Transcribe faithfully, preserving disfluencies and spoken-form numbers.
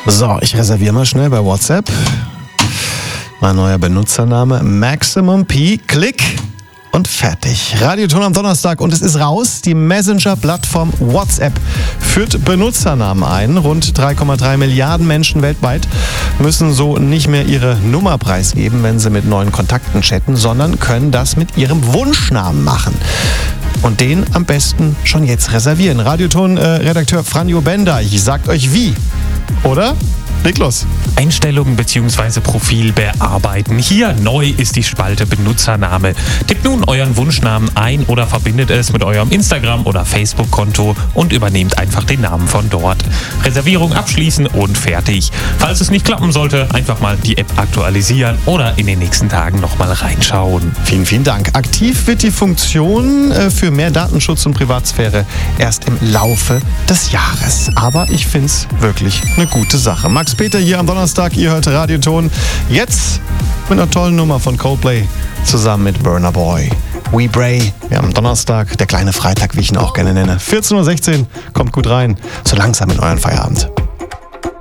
So, ich reserviere mal schnell bei WhatsApp. Mein neuer Benutzername Maximum P. Klick und fertig. Radioton am Donnerstag und es ist raus. Die Messenger-Plattform WhatsApp führt Benutzernamen ein. Rund drei Komma drei Milliarden Menschen weltweit müssen so nicht mehr ihre Nummer preisgeben, wenn sie mit neuen Kontakten chatten, sondern können das mit ihrem Wunschnamen machen. Und den am besten schon jetzt reservieren. Radioton-Redakteur äh, Franjo Bender, ich sagt euch wie, oder? Leg los. Einstellungen bzw. Profil bearbeiten. Hier neu ist die Spalte Benutzername. Tippt nun euren Wunschnamen ein oder verbindet es mit eurem Instagram- oder Facebook-Konto und übernehmt einfach den Namen von dort. Reservierung abschließen und fertig. Falls es nicht klappen sollte, einfach mal die App aktualisieren oder in den nächsten Tagen nochmal reinschauen. Vielen, vielen Dank. Aktiv wird die Funktion äh, für mehr Datenschutz und Privatsphäre erst im Laufe des Jahres. Aber ich finde es wirklich eine gute Sache. Max Peter hier am Donnerstag, ihr hört Radioton. Jetzt mit einer tollen Nummer von Coldplay zusammen mit Burna Boy. We Bray, ja, am Donnerstag, der kleine Freitag, wie ich ihn auch gerne nenne. vierzehn Uhr sechzehn, kommt gut rein, so langsam in euren Feierabend.